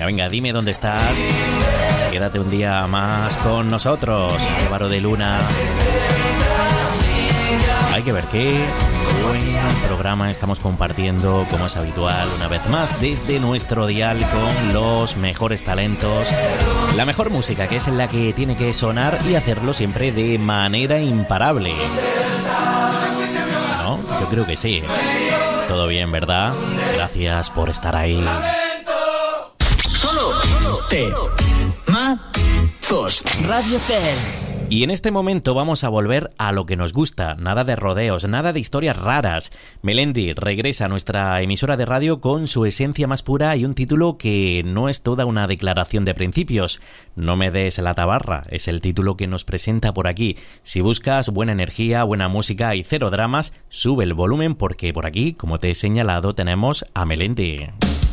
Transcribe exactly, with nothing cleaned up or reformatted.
Venga, venga, dime dónde estás. Quédate un día más con nosotros, Álvaro de Luna. Hay que ver qué buen programa estamos compartiendo, como es habitual, una vez más, desde nuestro dial con los mejores talentos. La mejor música, que es la que tiene que sonar y hacerlo siempre de manera imparable. ¿No? Yo creo que sí. Todo bien, ¿verdad? Gracias por estar ahí. Solo te mazos. Radio Zen. Y en este momento vamos a volver a lo que nos gusta, nada de rodeos, nada de historias raras. Melendi regresa a nuestra emisora de radio con su esencia más pura y un título que no es toda una declaración de principios. No me des la tabarra, es el título que nos presenta por aquí. Si buscas buena energía, buena música y cero dramas, sube el volumen porque por aquí, como te he señalado, tenemos a Melendi.